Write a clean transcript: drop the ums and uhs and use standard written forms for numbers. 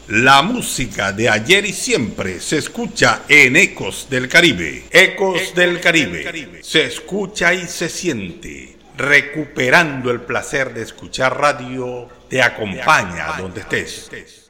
La música de ayer y siempre se escucha en Ecos del Caribe. Ecos del Caribe. Se escucha y se siente. Recuperando el placer de escuchar radio, te acompaña donde estés.